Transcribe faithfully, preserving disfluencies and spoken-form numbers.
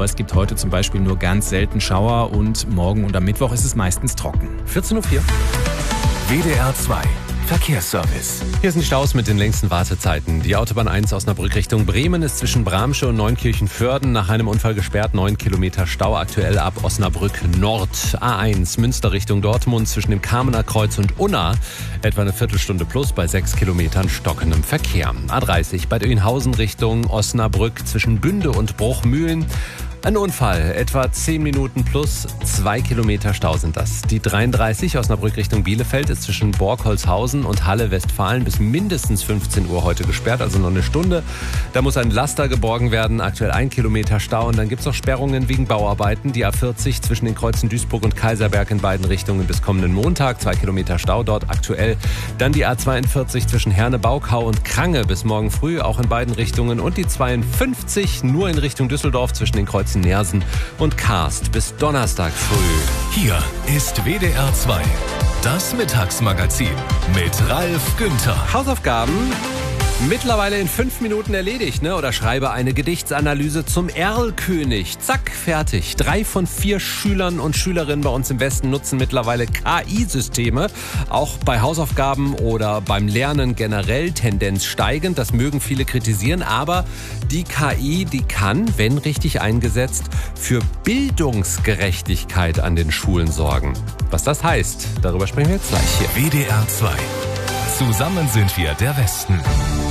aber es gibt heute zum Beispiel nur ganz selten Schauer und morgen und am Mittwoch ist es meistens trocken. vierzehn Uhr vier. W D R zwei Verkehrsservice. Hier sind die Staus mit den längsten Wartezeiten. Die Autobahn eins Osnabrück Richtung Bremen ist zwischen Bramsche und Neunkirchen-Vörden nach einem Unfall gesperrt. neun Kilometer Stau aktuell ab Osnabrück Nord. A eins Münster Richtung Dortmund zwischen dem Kamener Kreuz und Unna. Etwa eine Viertelstunde plus bei sechs Kilometern stockendem Verkehr. A dreißig Bad Oeynhausen Richtung Osnabrück zwischen Bünde und Bruchmühlen. Ein Unfall, etwa zehn Minuten plus zwei Kilometer Stau sind das. Die dreiunddreißig Osnabrück Richtung Bielefeld ist zwischen Borgholzhausen und Halle Westfalen bis mindestens fünfzehn Uhr heute gesperrt, also noch eine Stunde. Da muss ein Laster geborgen werden, aktuell ein Kilometer Stau. Und dann gibt es noch Sperrungen wegen Bauarbeiten. Die A vierzig zwischen den Kreuzen Duisburg und Kaiserberg in beiden Richtungen bis kommenden Montag, zwei Kilometer Stau dort aktuell. Dann die A zweiundvierzig zwischen Herne-Baukau und Krange bis morgen früh, auch in beiden Richtungen. Und die zweiundfünfzig nur in Richtung Düsseldorf zwischen den Kreuzen Nersen und Karst bis Donnerstag früh. Hier ist W D R zwei, das Mittagsmagazin mit Ralf Günther. Hausaufgaben mittlerweile in fünf Minuten erledigt, ne? Oder schreibe eine Gedichtsanalyse zum Erlkönig. Zack, fertig. Drei von vier Schülern und Schülerinnen bei uns im Westen nutzen mittlerweile K I-Systeme. Auch bei Hausaufgaben oder beim Lernen generell Tendenz steigend. Das mögen viele kritisieren, aber die K I, die kann, wenn richtig eingesetzt, für Bildungsgerechtigkeit an den Schulen sorgen. Was das heißt, darüber sprechen wir jetzt gleich hier. W D R zwei. Zusammen sind wir der Westen.